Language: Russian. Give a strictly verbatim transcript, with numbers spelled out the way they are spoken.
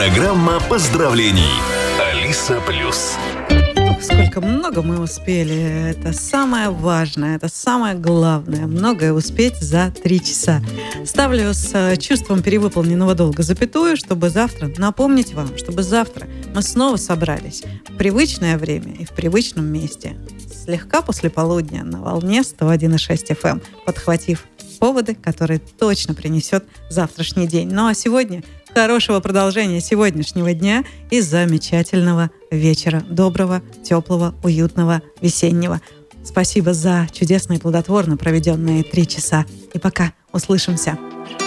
Программа поздравлений. Алиса Плюс. Ох, сколько много мы успели. Это самое важное, это самое главное. Многое успеть за три часа. Ставлю с чувством перевыполненного долга запятую, чтобы завтра напомнить вам, чтобы завтра мы снова собрались в привычное время и в привычном месте. Слегка после полудня на волне сто один и шесть эф эм, подхватив поводы, которые точно принесет завтрашний день. Ну а сегодня хорошего продолжения сегодняшнего дня и замечательного вечера. Доброго, теплого, уютного, весеннего. Спасибо за чудесно и плодотворно проведенные три часа. И пока. Услышимся.